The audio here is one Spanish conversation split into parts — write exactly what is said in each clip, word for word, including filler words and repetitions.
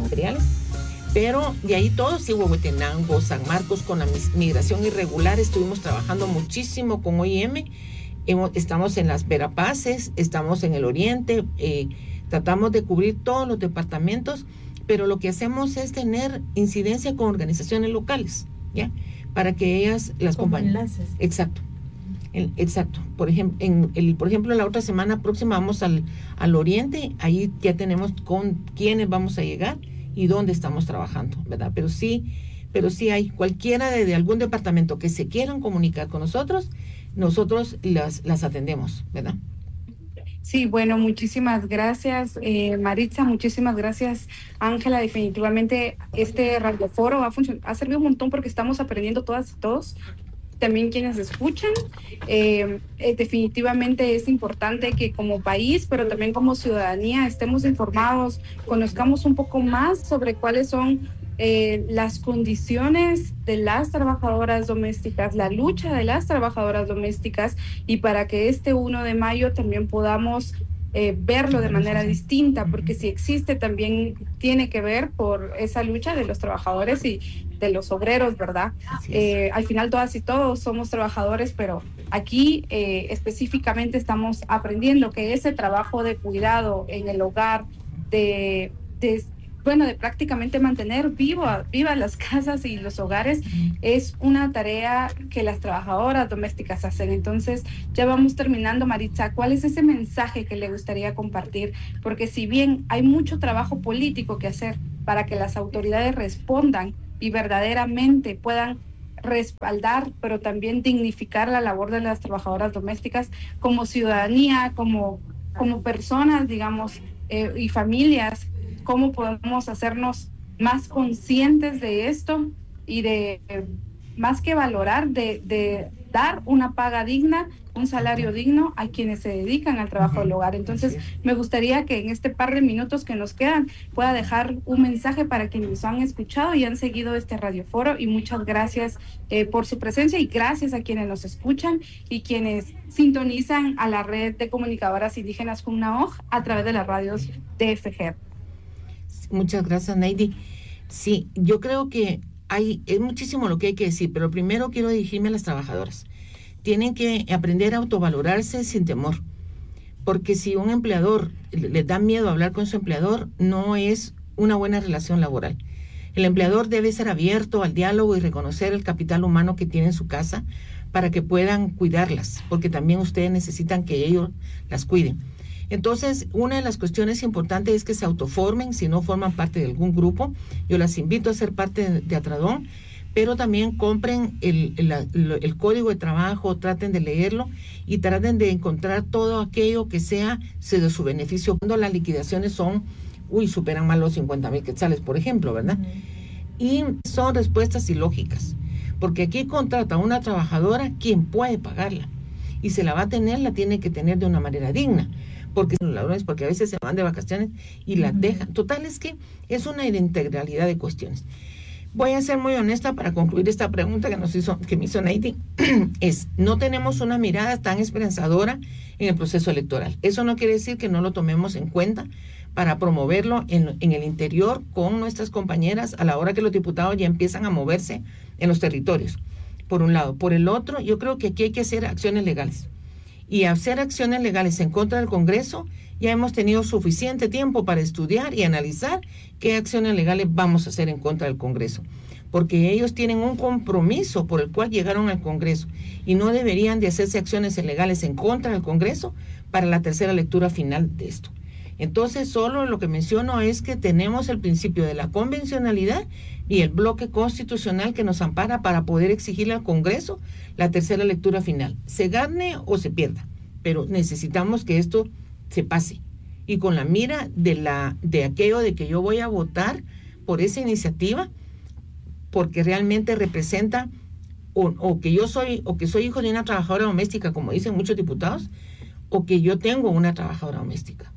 materiales. Pero de ahí todo, sí, Huehuetenango, San Marcos, con la migración irregular, estuvimos trabajando muchísimo con O I M. Hemos, estamos en las Verapaces, estamos en el Oriente, eh, tratamos de cubrir todos los departamentos, pero lo que hacemos es tener incidencia con organizaciones locales, ¿ya? Para que ellas, las compañías... Exacto. El, exacto. Por ejemplo, en el, por ejemplo, la otra semana próxima vamos al, al Oriente, ahí ya tenemos con quiénes vamos a llegar y dónde estamos trabajando, ¿verdad? Pero sí, pero sí hay cualquiera de, de algún departamento que se quieran comunicar con nosotros, nosotros las, las atendemos, ¿verdad? Sí, bueno, muchísimas gracias, eh, Maritza, muchísimas gracias, Ángela. Definitivamente este radioforo ha, ha servido un montón porque estamos aprendiendo todas y todos, también quienes escuchan. Eh, eh, definitivamente es importante que como país, pero también como ciudadanía, estemos informados, conozcamos un poco más sobre cuáles son eh, las condiciones de las trabajadoras domésticas, la lucha de las trabajadoras domésticas, y para que este primero de mayo también podamos eh, verlo de manera distinta, porque si existe también tiene que ver por esa lucha de los trabajadores y de los obreros, ¿verdad? Eh, al final todas y todos somos trabajadores, pero aquí eh, específicamente estamos aprendiendo que ese trabajo de cuidado en el hogar, de, de bueno, de prácticamente mantener vivo, vivas las casas y los hogares, es una tarea que las trabajadoras domésticas hacen. Entonces, ya vamos terminando, Maritza. ¿Cuál es ese mensaje que le gustaría compartir? Porque si bien hay mucho trabajo político que hacer para que las autoridades respondan y verdaderamente puedan respaldar, pero también dignificar la labor de las trabajadoras domésticas, como ciudadanía, como, como personas, digamos, eh, y familias, ¿cómo podemos hacernos más conscientes de esto y de, eh, más que valorar, de, de dar una paga digna, un salario digno a quienes se dedican al trabajo del hogar? Entonces, me gustaría que en este par de minutos que nos quedan pueda dejar un mensaje para quienes nos han escuchado y han seguido este radioforo, y muchas gracias eh, por su presencia, y gracias a quienes nos escuchan y quienes sintonizan a la red de comunicadoras indígenas Junnaoj a través de las radios de F G. Muchas gracias, Neidy. Sí, yo creo que hay, es muchísimo lo que hay que decir, pero primero quiero dirigirme a las trabajadoras. Tienen que aprender a autovalorarse sin temor, porque si un empleador les da miedo a hablar con su empleador, no es una buena relación laboral. El empleador debe ser abierto al diálogo y reconocer el capital humano que tiene en su casa para que puedan cuidarlas, porque también ustedes necesitan que ellos las cuiden. Entonces, una de las cuestiones importantes es que se autoformen si no forman parte de algún grupo. Yo las invito a ser parte de, de Atradón, pero también compren el, el, el código de trabajo, traten de leerlo y traten de encontrar todo aquello que sea de su beneficio. Cuando las liquidaciones son, uy, superan más los cincuenta mil quetzales, por ejemplo, ¿verdad? Uh-huh. Y son respuestas ilógicas, porque aquí contrata a una trabajadora quien puede pagarla, y se la va a tener, la tiene que tener de una manera digna, porque los ladrones, porque a veces se van de vacaciones y las uh-huh. dejan. Total, es que es una integralidad de cuestiones. Voy a ser muy honesta para concluir esta pregunta que nos hizo, que me hizo Neidy. Es, no tenemos una mirada tan esperanzadora en el proceso electoral. Eso no quiere decir que no lo tomemos en cuenta para promoverlo en, en el interior con nuestras compañeras a la hora que los diputados ya empiezan a moverse en los territorios, por un lado. Por el otro, yo creo que aquí hay que hacer acciones legales. Y hacer acciones legales en contra del Congreso, ya hemos tenido suficiente tiempo para estudiar y analizar qué acciones legales vamos a hacer en contra del Congreso, porque ellos tienen un compromiso por el cual llegaron al Congreso y no deberían de hacerse acciones legales en contra del Congreso para la tercera lectura final de esto. Entonces, solo lo que menciono es que tenemos el principio de la convencionalidad y el bloque constitucional que nos ampara para poder exigirle al Congreso la tercera lectura final. Se gane o se pierda, pero necesitamos que esto se pase. Y con la mira de, la, de aquello de que yo voy a votar por esa iniciativa, porque realmente representa, o, o que yo soy, o que soy hijo de una trabajadora doméstica, como dicen muchos diputados, o que yo tengo una trabajadora doméstica.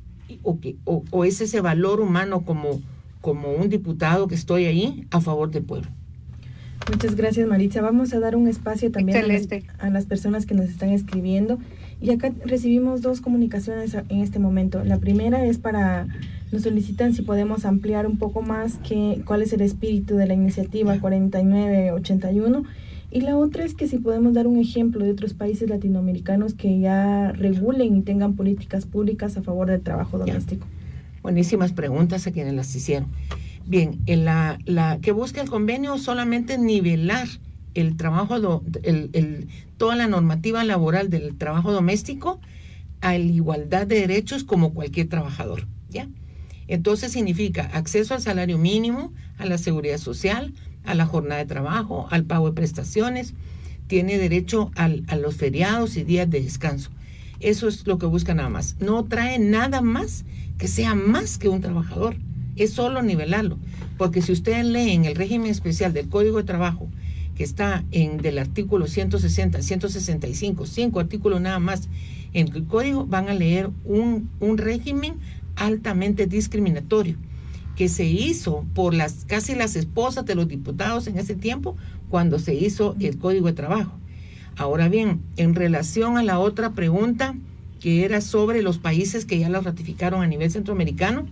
O, que, o, o es ese valor humano como, como un diputado que estoy ahí a favor del pueblo. Muchas gracias, Maritza. Vamos a dar un espacio también a las, a las personas que nos están escribiendo. Y acá recibimos dos comunicaciones en este momento. La primera es para Nos solicitan si podemos ampliar un poco más que, cuál es el espíritu de la iniciativa cuarenta y nueve ochenta y uno. Y la otra es que si podemos dar un ejemplo de otros países latinoamericanos que ya regulen y tengan políticas públicas a favor del trabajo doméstico. Buenísimas preguntas a quienes las hicieron. Bien, en la, la que busca el convenio solamente nivelar el trabajo, do, el, el, toda la normativa laboral del trabajo doméstico a la igualdad de derechos como cualquier trabajador, ¿ya? Entonces significa acceso al salario mínimo, a la seguridad social, a la jornada de trabajo, al pago de prestaciones, tiene derecho al, a los feriados y días de descanso. Eso es lo que busca nada más. No trae nada más que sea más que un trabajador. Es solo nivelarlo. Porque si ustedes leen el régimen especial del Código de Trabajo, que está en del artículo ciento sesenta, ciento sesenta y cinco, cinco artículos nada más en el Código, van a leer un, un régimen altamente discriminatorio que se hizo por las casi las esposas de los diputados en ese tiempo cuando se hizo el Código de Trabajo. Ahora bien, en relación a la otra pregunta que era sobre los países que ya lo ratificaron a nivel centroamericano,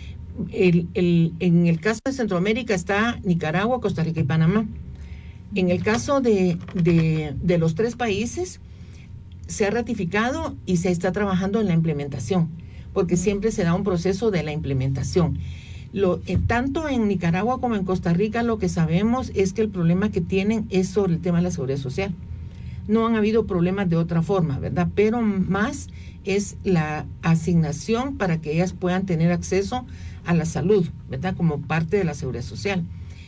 el, el, en el caso de Centroamérica está Nicaragua, Costa Rica y Panamá. En el caso de, de, de los tres países se ha ratificado y se está trabajando en la implementación, porque siempre se da un proceso de la implementación. Lo, eh, tanto en Nicaragua como en Costa Rica lo que sabemos es que el problema que tienen es sobre el tema de la seguridad social. No han habido problemas de otra forma, ¿verdad? Pero más es la asignación para que ellas puedan tener acceso a la salud, ¿verdad? Como parte de la seguridad social.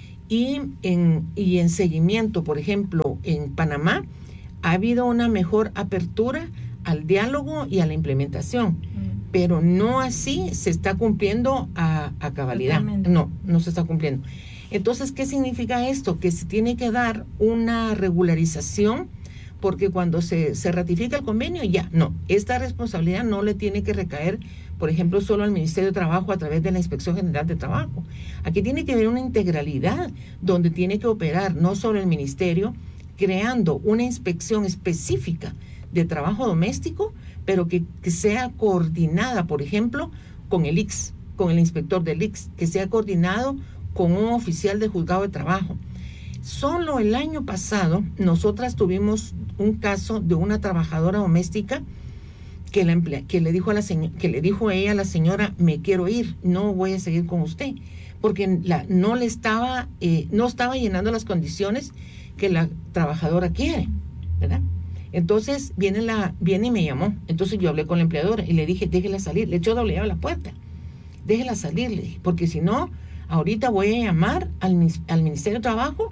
Y en, y en seguimiento, por ejemplo, en Panamá ha habido una mejor apertura al diálogo y a la implementación. Pero no así se está cumpliendo a, a cabalidad. Totalmente. No, no se está cumpliendo. Entonces, ¿qué significa esto? Que se tiene que dar una regularización, porque cuando se, se ratifica el convenio, ya, no, esta responsabilidad no le tiene que recaer, por ejemplo, solo al Ministerio de Trabajo a través de la Inspección General de Trabajo. Aquí tiene que haber una integralidad donde tiene que operar no solo el Ministerio, creando una inspección específica de trabajo doméstico, pero que, que sea coordinada, por ejemplo, con el I C S, con el inspector del I C S, que sea coordinado con un oficial de juzgado de trabajo. Solo el año pasado, nosotras tuvimos un caso de una trabajadora doméstica que, la emplea, que, le, dijo a la que le dijo a ella a la señora, me quiero ir, no voy a seguir con usted, porque la, no le estaba, eh, no estaba llenando las condiciones que la trabajadora quiere, ¿verdad? Entonces viene, la, viene y me llamó. Entonces yo hablé con la empleadora y le dije, déjela salir. Le echó doble llave a la puerta. Déjela salir, le dije, porque si no, ahorita voy a llamar al, al Ministerio de Trabajo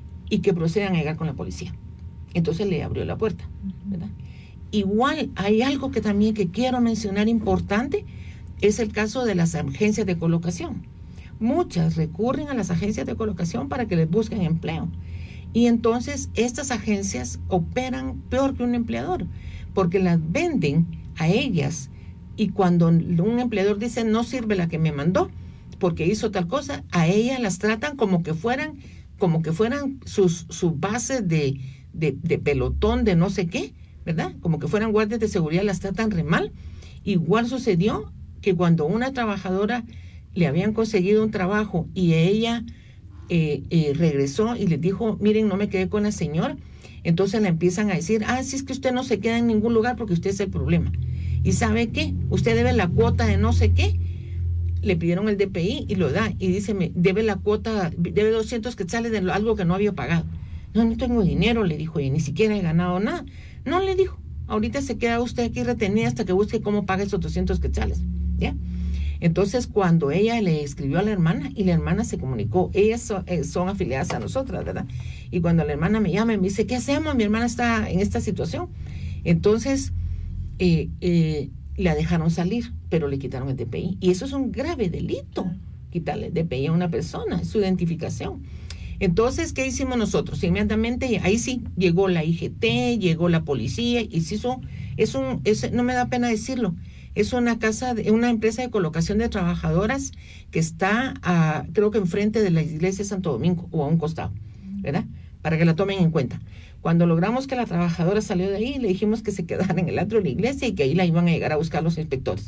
y que procedan a llegar con la policía. Entonces le abrió la puerta, ¿verdad? Igual hay algo que también que quiero mencionar importante, es el caso de las agencias de colocación. Muchas recurren a las agencias de colocación para que les busquen empleo. Y entonces estas agencias operan peor que un empleador, porque las venden a ellas, y cuando un empleador dice no sirve la que me mandó porque hizo tal cosa, a ellas las tratan como que fueran, como que fueran sus, sus bases de, de, de pelotón de no sé qué, ¿verdad? Como que fueran guardias de seguridad, las tratan re mal. Igual sucedió que cuando una trabajadora le habían conseguido un trabajo y ella Eh, eh, regresó y les dijo, miren, no me quedé con la señora, entonces le empiezan a decir, ah, si es que usted no se queda en ningún lugar porque usted es el problema. ¿Y sabe qué? Usted debe la cuota de no sé qué. Le pidieron el D P I y lo da, y dice, me debe la cuota, debe doscientos quetzales de algo que no había pagado. No, no tengo dinero, le dijo, y ni siquiera he ganado nada. No, le dijo, ahorita se queda usted aquí retenida hasta que busque cómo paga esos doscientos quetzales, ¿ya? Entonces, cuando ella le escribió a la hermana, y la hermana se comunicó, ellas son, eh, son afiliadas a nosotras, ¿verdad? Y cuando la hermana me llama y me dice, ¿qué hacemos? Mi hermana está en esta situación. Entonces, eh, eh, la dejaron salir, pero le quitaron el D P I. Y eso es un grave delito, quitarle el D P I a una persona, su identificación. Entonces, ¿qué hicimos nosotros? Inmediatamente, ahí sí, llegó la I G T, llegó la policía, y se hizo, es un, es, no me da pena decirlo, es una casa, de, una empresa de colocación de trabajadoras que está, a, creo que enfrente de la iglesia de Santo Domingo, o a un costado, ¿verdad? Para que la tomen en cuenta. Cuando logramos que la trabajadora salió de ahí, le dijimos que se quedara en el atrio de la iglesia y que ahí la iban a llegar a buscar los inspectores.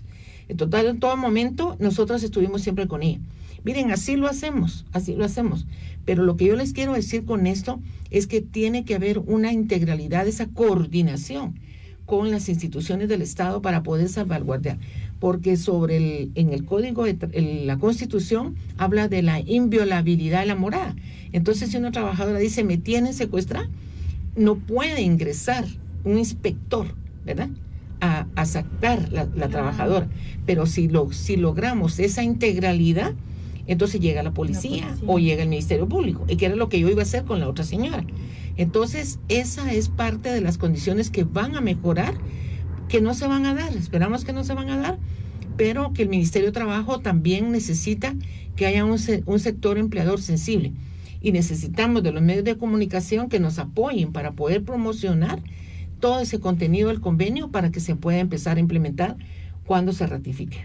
En total, en todo momento, nosotros estuvimos siempre con ella. Miren, así lo hacemos, así lo hacemos. Pero lo que yo les quiero decir con esto es que tiene que haber una integralidad, esa coordinación con las instituciones del Estado para poder salvaguardar. Porque sobre el, en el código, de, el, la Constitución habla de la inviolabilidad de la morada. Entonces, si una trabajadora dice, me tienen secuestrada, no puede ingresar un inspector, ¿verdad?, a, a sacar la, la trabajadora. Pero si, lo, si logramos esa integralidad, entonces llega la policía, la policía o llega el Ministerio Público, y que era lo que yo iba a hacer con la otra señora. Entonces, esa es parte de las condiciones que van a mejorar, que no se van a dar, esperamos que no se van a dar, pero que el Ministerio de Trabajo también necesita que haya un, un sector empleador sensible. Y necesitamos de los medios de comunicación que nos apoyen para poder promocionar todo ese contenido del convenio para que se pueda empezar a implementar cuando se ratifique.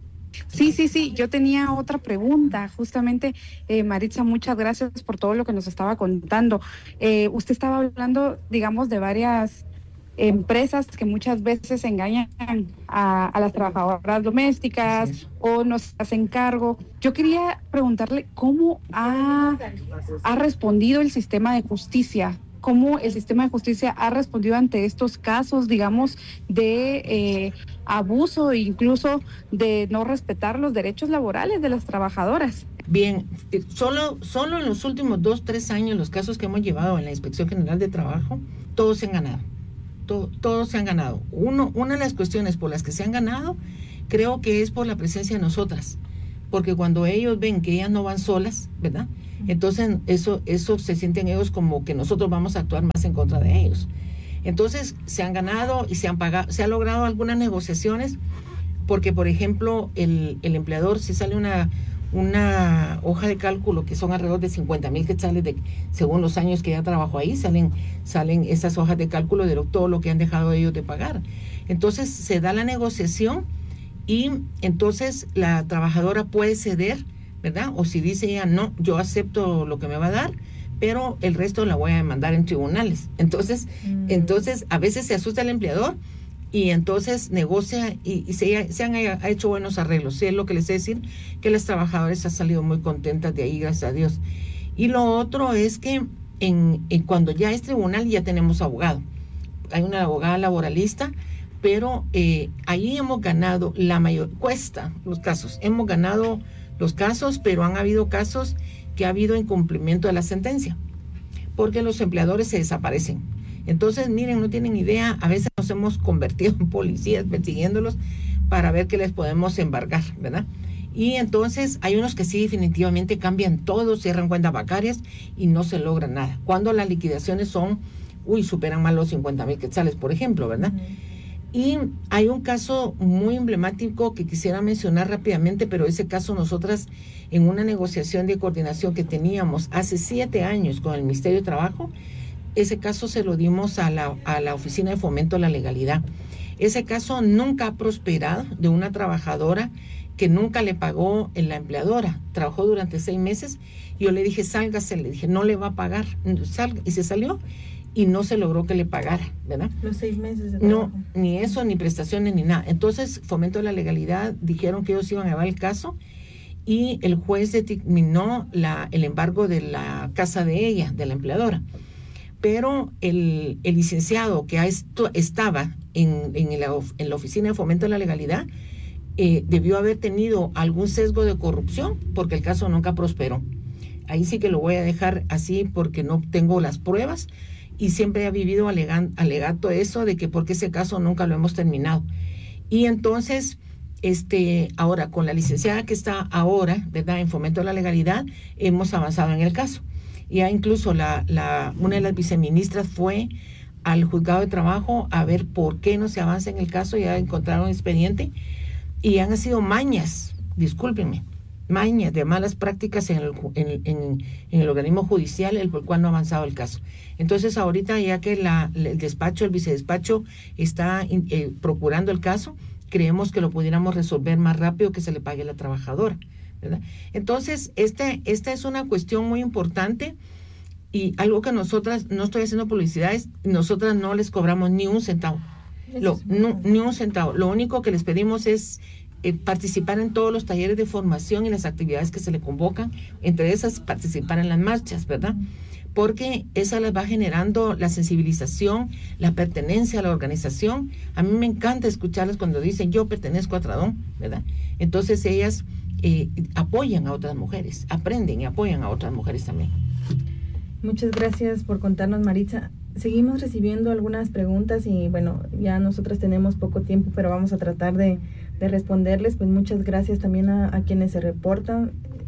Sí, sí, sí, yo tenía otra pregunta, justamente, eh, Maritza, muchas gracias por todo lo que nos estaba contando. Eh, usted estaba hablando, digamos, de varias empresas que muchas veces engañan a, a las trabajadoras domésticas sí, o nos hacen cargo. Yo quería preguntarle cómo ha, ha respondido el sistema de justicia. ¿Cómo el sistema de justicia ha respondido ante estos casos, digamos, de eh, abuso e incluso de no respetar los derechos laborales de las trabajadoras? Bien, solo, solo en los últimos dos, tres años, los casos que hemos llevado en la Inspección General de Trabajo, todos se han ganado. Todo, todos se han ganado. Uno, una de las cuestiones por las que se han ganado, creo que es por la presencia de nosotras. Porque cuando ellos ven que ellas no van solas, ¿verdad? Entonces eso, eso se sienten ellos como que nosotros vamos a actuar más en contra de ellos. Entonces se han ganado y se han pagado, se han logrado algunas negociaciones, porque por ejemplo el, el empleador, si sale una, una hoja de cálculo que son alrededor de cincuenta mil quetzales de, según los años que ya trabajó ahí, salen, salen esas hojas de cálculo de lo, todo lo que han dejado ellos de pagar. Entonces se da la negociación y entonces la trabajadora puede ceder, ¿verdad? O si dice ella, no, yo acepto lo que me va a dar, pero el resto la voy a demandar en tribunales. Entonces, mm. entonces a veces se asusta el empleador y entonces negocia y, y se, se han ha hecho buenos arreglos. Sí, es lo que les sé decir, que las trabajadoras han salido muy contentas de ahí, gracias a Dios. Y lo otro es que en, en cuando ya es tribunal ya tenemos abogado. Hay una abogada laboralista, pero eh, ahí hemos ganado la mayor, cuesta los casos, hemos ganado los casos, pero han habido casos que ha habido incumplimiento de la sentencia, porque los empleadores se desaparecen. Entonces, miren, no tienen idea, a veces nos hemos convertido en policías persiguiéndolos para ver qué les podemos embargar, ¿verdad? Y entonces hay unos que sí definitivamente cambian todo, cierran cuentas bancarias y no se logra nada. Cuando las liquidaciones son, uy, superan más los cincuenta mil quetzales, por ejemplo, ¿verdad? Uh-huh. Y hay un caso muy emblemático que quisiera mencionar rápidamente, pero ese caso nosotras en una negociación de coordinación que teníamos hace siete años con el Ministerio de Trabajo, ese caso se lo dimos a la, a la Oficina de Fomento a la Legalidad. Ese caso nunca ha prosperado, de una trabajadora que nunca le pagó en la empleadora, trabajó durante seis meses, y yo le dije, sálgase, le dije, no le va a pagar, salga, y se salió. Y no se logró que le pagara, ¿verdad? Los seis meses de trabajo. No, ni eso, ni prestaciones, ni nada. Entonces, Fomento de la Legalidad dijeron que ellos iban a llevar el caso y el juez determinó la, el embargo de la casa de ella, de la empleadora. Pero el, el licenciado que esto, estaba en, en, la, en la Oficina de Fomento de la Legalidad eh, debió haber tenido algún sesgo de corrupción porque el caso nunca prosperó. Ahí sí que lo voy a dejar así porque no tengo las pruebas. Y siempre ha vivido alegan, alegato eso de que porque ese caso nunca lo hemos terminado. Y entonces, este, ahora con la licenciada que está ahora, ¿verdad?, en Fomento de la Legalidad, hemos avanzado en el caso. Ya incluso la, la, una de las viceministras fue al juzgado de trabajo a ver por qué no se avanza en el caso, ya encontraron expediente y han sido mañas, discúlpenme, mañas de malas prácticas en el, en, en, en el organismo judicial, el por el cual no ha avanzado el caso. Entonces ahorita ya que la, el despacho, el vicedespacho está eh, procurando el caso, creemos que lo pudiéramos resolver más rápido que se le pague a la trabajadora, ¿verdad? Entonces este, esta es una cuestión muy importante y algo que nosotras, no estoy haciendo publicidades, nosotras no les cobramos ni un centavo, lo, no, ni un centavo. Lo único que les pedimos es eh, participar en todos los talleres de formación y las actividades que se le convocan, entre esas participar en las marchas, ¿verdad? Porque esa les va generando la sensibilización, la pertenencia a la organización. A mí me encanta escucharlas cuando dicen yo pertenezco a Tradón, ¿verdad? Entonces ellas eh, apoyan a otras mujeres, aprenden y apoyan a otras mujeres también. Muchas gracias por contarnos, Maritza. Seguimos recibiendo algunas preguntas y bueno, ya nosotros tenemos poco tiempo, pero vamos a tratar de, de responderles. Pues muchas gracias también a, a quienes se reportan.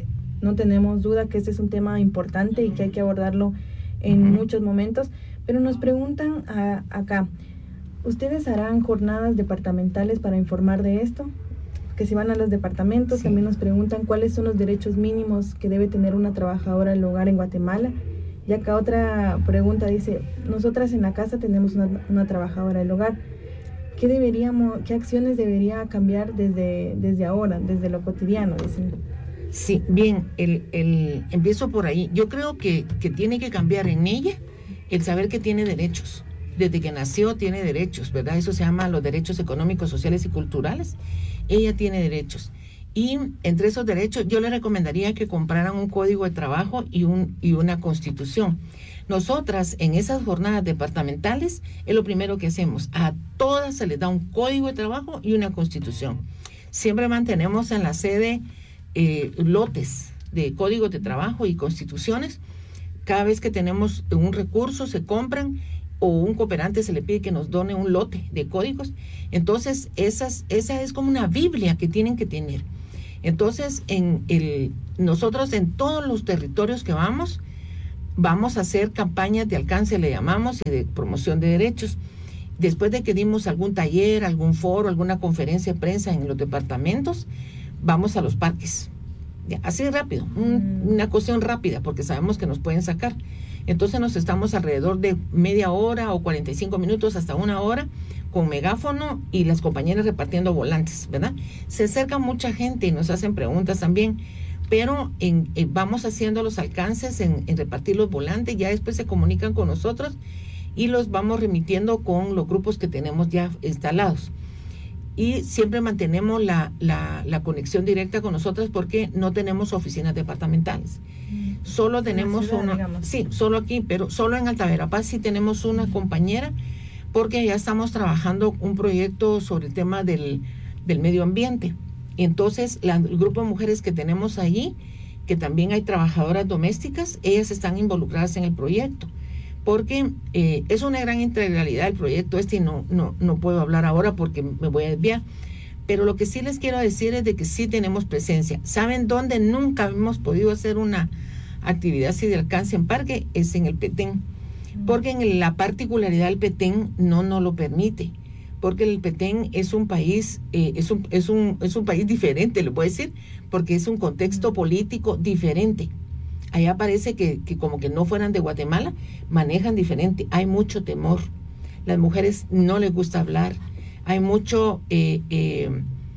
No tenemos duda que este es un tema importante y que hay que abordarlo en uh-huh. muchos momentos, pero nos preguntan a, acá, ¿ustedes harán jornadas departamentales para informar de esto? Que si van a los departamentos, sí. También nos preguntan cuáles son los derechos mínimos que debe tener una trabajadora del hogar en Guatemala. Y acá otra pregunta dice, nosotras en la casa tenemos una, una trabajadora del hogar. ¿Qué deberíamos, qué acciones debería cambiar desde, desde ahora, desde lo cotidiano? Dicen. Sí, bien, el, el, empiezo por ahí. Yo creo que, que tiene que cambiar en ella el saber que tiene derechos. Desde que nació tiene derechos, ¿verdad? Eso se llama los derechos económicos, sociales y culturales. Ella tiene derechos. Y entre esos derechos yo le recomendaría que compraran un código de trabajo y, un, y una constitución. Nosotras en esas jornadas departamentales es lo primero que hacemos. A todas se les da un código de trabajo y una constitución. Siempre mantenemos en la sede eh, lotes de códigos de trabajo y constituciones. Cada vez que tenemos un recurso se compran o un cooperante se le pide que nos done un lote de códigos. Entonces esas, esa es como una Biblia que tienen que tener. Entonces, en el, nosotros en todos los territorios que vamos, vamos a hacer campañas de alcance, le llamamos, y de promoción de derechos. Después de que dimos algún taller, algún foro, alguna conferencia de prensa en los departamentos, vamos a los parques. Ya, así rápido, un, una cuestión rápida, porque sabemos que nos pueden sacar. Entonces nos estamos alrededor de media hora o cuarenta y cinco minutos hasta una hora con megáfono y las compañeras repartiendo volantes, ¿verdad? Se acerca mucha gente y nos hacen preguntas también, pero en, en, vamos haciendo los alcances en, en repartir los volantes, ya después se comunican con nosotros y los vamos remitiendo con los grupos que tenemos ya instalados. Y siempre mantenemos la, la, la conexión directa con nosotros porque no tenemos oficinas departamentales. Solo tenemos ciudad, una, digamos. Sí, solo aquí, pero solo en Alta Verapaz sí tenemos una compañera porque ya estamos trabajando un proyecto sobre el tema del, del medio ambiente. Entonces, la, el grupo de mujeres que tenemos allí, que también hay trabajadoras domésticas, ellas están involucradas en el proyecto, porque eh, es una gran integralidad el proyecto este y no, no, no puedo hablar ahora porque me voy a desviar. Pero lo que sí les quiero decir es de que sí tenemos presencia. ¿Saben dónde nunca hemos podido hacer una actividad así de alcance en parque? Es en el Petén. Porque en la particularidad del Petén no nos lo permite. Porque el Petén es un país, eh, es, un, es, un, es un país diferente, le puedo decir, porque es un contexto político diferente. Allá parece que, que como que no fueran de Guatemala, manejan diferente. Hay mucho temor. Las mujeres no les gusta hablar. Hay mucho, eh, eh,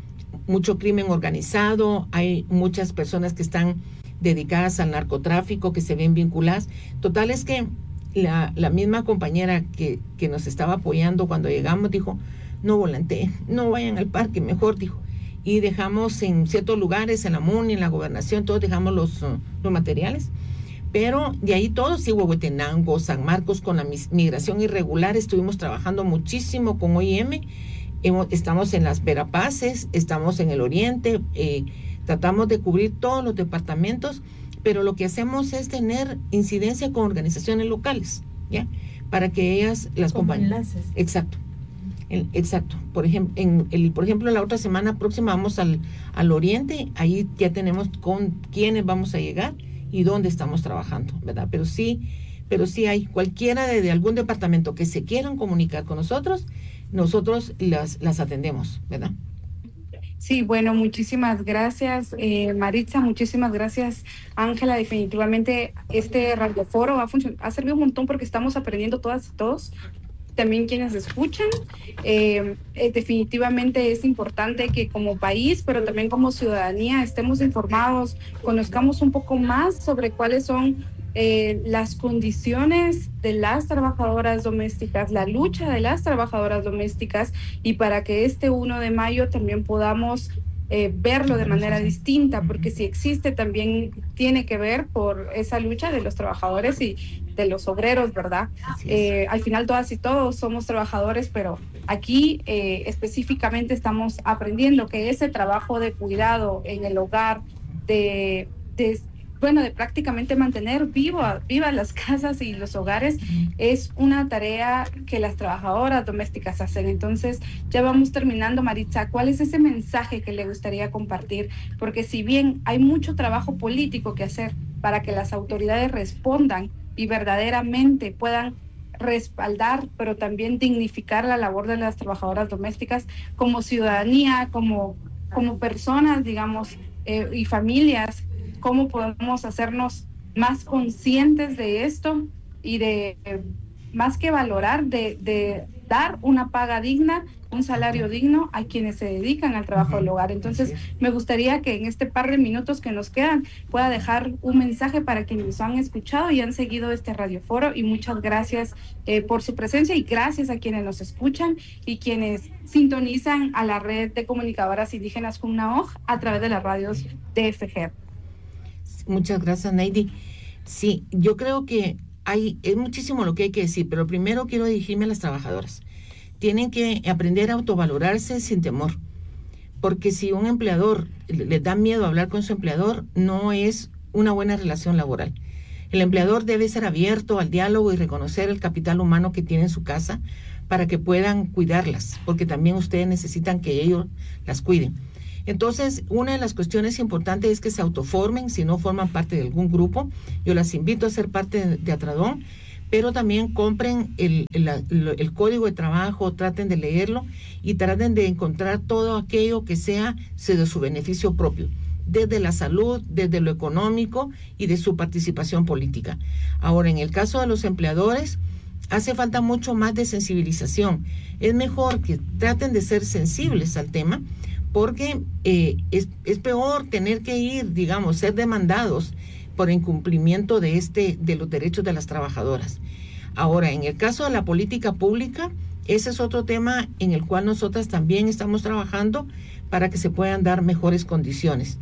mucho crimen organizado. Hay muchas personas que están dedicadas al narcotráfico, que se ven vinculadas. Total es que la, la misma compañera que, que nos estaba apoyando cuando llegamos dijo, no volanteen, no vayan al parque, mejor dijo. Y dejamos en ciertos lugares, en la M U N I, en la gobernación, todos dejamos los, uh, los materiales. Pero de ahí todos, sí, Huehuetenango, San Marcos, con la migración irregular, estuvimos trabajando muchísimo con O I M. Hemos, estamos en las Verapaces, estamos en el Oriente, eh, tratamos de cubrir todos los departamentos, pero lo que hacemos es tener incidencia con organizaciones locales, ¿ya? Para que ellas, las compañías... Exacto. El, exacto. Por ejemplo, en el, por ejemplo, la otra semana próxima vamos al, al Oriente, ahí ya tenemos con quiénes vamos a llegar y dónde estamos trabajando, ¿verdad? Pero sí, pero sí hay cualquiera de, de algún departamento que se quieran comunicar con nosotros, nosotros las, las atendemos, ¿verdad? Sí, bueno, muchísimas gracias, eh, Maritza, muchísimas gracias, Ángela. Definitivamente este radioforo va a funcionar, ha servido un montón porque estamos aprendiendo todas y todos, también quienes escuchan. Eh, eh, definitivamente es importante que como país, pero también como ciudadanía, estemos informados, conozcamos un poco más sobre cuáles son eh, las condiciones de las trabajadoras domésticas, la lucha de las trabajadoras domésticas, y para que este uno de mayo también podamos eh, verlo de manera distinta, porque si existe también tiene que ver por esa lucha de los trabajadores y de los obreros, ¿verdad? Eh, al final todas y todos somos trabajadores, pero aquí eh, específicamente estamos aprendiendo que ese trabajo de cuidado en el hogar, de, de bueno, de prácticamente mantener vivo, vivas las casas y los hogares, es una tarea que las trabajadoras domésticas hacen. Entonces, ya vamos terminando, Maritza. ¿Cuál es ese mensaje que le gustaría compartir? Porque si bien hay mucho trabajo político que hacer para que las autoridades respondan y verdaderamente puedan respaldar, pero también dignificar la labor de las trabajadoras domésticas como ciudadanía, como, como personas, digamos, eh, y familias, cómo podemos hacernos más conscientes de esto y de, eh, más que valorar, de, de dar una paga digna, un salario digno a quienes se dedican al trabajo del hogar. Entonces, me gustaría que en este par de minutos que nos quedan pueda dejar un mensaje para quienes nos han escuchado y han seguido este radioforo, y muchas gracias eh, por su presencia, y gracias a quienes nos escuchan y quienes sintonizan a la red de comunicadoras indígenas CUNAOJ a través de las radios de F G. Muchas gracias, Neidy. Sí, yo creo que hay es muchísimo lo que hay que decir, pero primero quiero dirigirme a las trabajadoras. Tienen que aprender a autovalorarse sin temor, porque si un empleador les da miedo hablar con su empleador, no es una buena relación laboral. El empleador debe ser abierto al diálogo y reconocer el capital humano que tiene en su casa para que puedan cuidarlas, porque también ustedes necesitan que ellos las cuiden. Entonces, una de las cuestiones importantes es que se autoformen, si no forman parte de algún grupo. Yo las invito a ser parte de, de Atradón, pero también compren el, el, el código de trabajo, traten de leerlo y traten de encontrar todo aquello que sea de su beneficio propio, desde la salud, desde lo económico y de su participación política. Ahora, en el caso de los empleadores, hace falta mucho más de sensibilización. Es mejor que traten de ser sensibles al tema, porque eh, es, es peor tener que ir, digamos, ser demandados por incumplimiento de, este, de los derechos de las trabajadoras. Ahora, en el caso de la política pública, ese es otro tema en el cual nosotras también estamos trabajando para que se puedan dar mejores condiciones.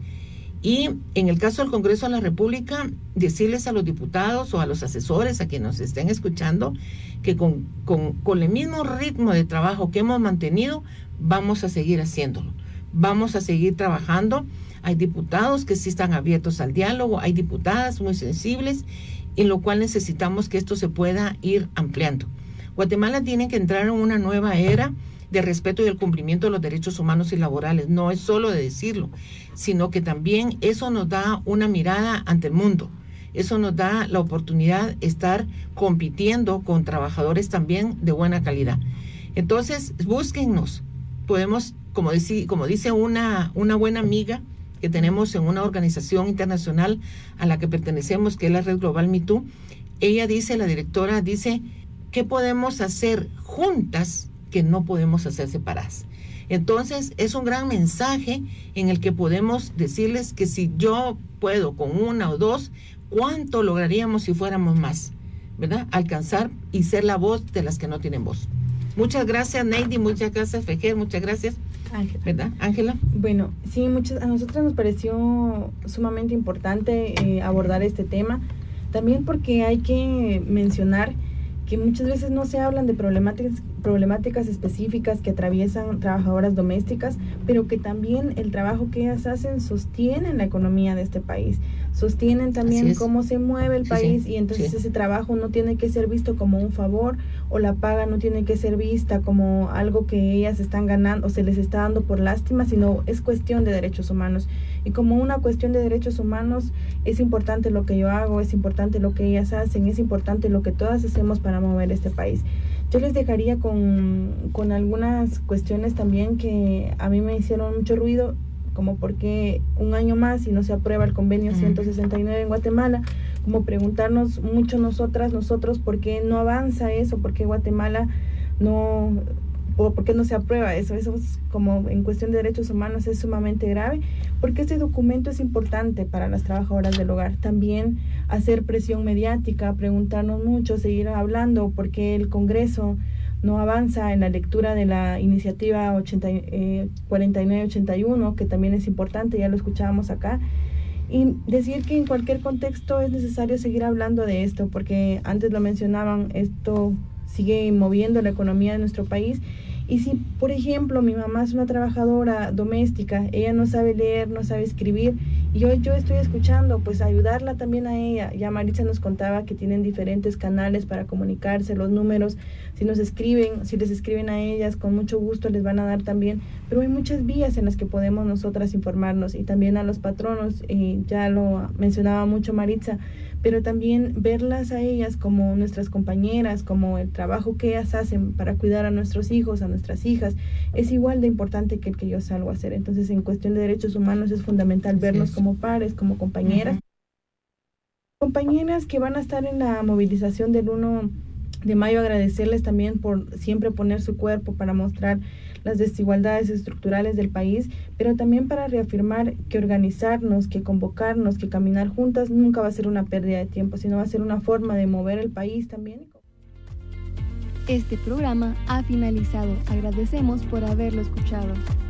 Y en el caso del Congreso de la República, decirles a los diputados o a los asesores, a quienes nos estén escuchando, que con, con, con el mismo ritmo de trabajo que hemos mantenido, vamos a seguir haciéndolo. Vamos a seguir trabajando. Hay diputados que sí están abiertos al diálogo, hay diputadas muy sensibles, en lo cual necesitamos que esto se pueda ir ampliando. Guatemala tiene que entrar en una nueva era de respeto y el cumplimiento de los derechos humanos y laborales. No es solo de decirlo, sino que también eso nos da una mirada ante el mundo. Eso nos da la oportunidad de estar compitiendo con trabajadores también de buena calidad. Entonces, búsquennos. Podemos, como dice, como dice una, una buena amiga que tenemos en una organización internacional a la que pertenecemos, que es la Red Global Me Too, ella dice, la directora dice, ¿qué podemos hacer juntas que no podemos hacer separadas? Entonces, es un gran mensaje en el que podemos decirles que si yo puedo con una o dos, ¿cuánto lograríamos si fuéramos más? ¿Verdad? Alcanzar y ser la voz de las que no tienen voz. Muchas gracias, Neidy, muchas gracias, Fejer, muchas gracias. Ángela. ¿Verdad, Ángela? Bueno, sí, muchas, a nosotros nos pareció sumamente importante eh, abordar este tema, también porque hay que mencionar que muchas veces no se hablan de problemáticas, problemáticas específicas que atraviesan trabajadoras domésticas, pero que también el trabajo que ellas hacen sostienen la economía de este país, sostienen también cómo se mueve el sí, país sí, y entonces sí. Ese trabajo no tiene que ser visto como un favor, o la paga no tiene que ser vista como algo que ellas están ganando o se les está dando por lástima, sino es cuestión de derechos humanos. Y como una cuestión de derechos humanos, es importante lo que yo hago, es importante lo que ellas hacen, es importante lo que todas hacemos para mover este país. Yo les dejaría con, con algunas cuestiones también que a mí me hicieron mucho ruido, como por qué un año más y no se aprueba el convenio ciento sesenta y nueve en Guatemala, como preguntarnos mucho nosotras, nosotros, por qué no avanza eso, por qué Guatemala no, o por qué no se aprueba eso. Eso es como en cuestión de derechos humanos es sumamente grave, porque este documento es importante para las trabajadoras del hogar. También hacer presión mediática, preguntarnos mucho, seguir hablando, por qué el Congreso no avanza en la lectura de la iniciativa ochenta, eh, cuarenta y nueve ochenta y uno, que también es importante, ya lo escuchábamos acá, y decir que en cualquier contexto es necesario seguir hablando de esto, porque antes lo mencionaban, esto sigue moviendo la economía de nuestro país. Y si, por ejemplo, mi mamá es una trabajadora doméstica, ella no sabe leer, no sabe escribir, y hoy yo estoy escuchando, pues ayudarla también a ella. Ya Maritza nos contaba que tienen diferentes canales para comunicarse, los números, si nos escriben, si les escriben a ellas, con mucho gusto les van a dar también, pero hay muchas vías en las que podemos nosotras informarnos, y también a los patronos, eh, ya lo mencionaba mucho Maritza, pero también verlas a ellas como nuestras compañeras, como el trabajo que ellas hacen para cuidar a nuestros hijos, a nuestras hijas, es igual de importante que el que yo salgo a hacer. Entonces, en cuestión de derechos humanos es fundamental vernos como pares, como compañeras. Uh-huh. Compañeras que van a estar en la movilización del uno de mayo, agradecerles también por siempre poner su cuerpo para mostrar las desigualdades estructurales del país, pero también para reafirmar que organizarnos, que convocarnos, que caminar juntas nunca va a ser una pérdida de tiempo, sino va a ser una forma de mover el país también. Este programa ha finalizado. Agradecemos por haberlo escuchado.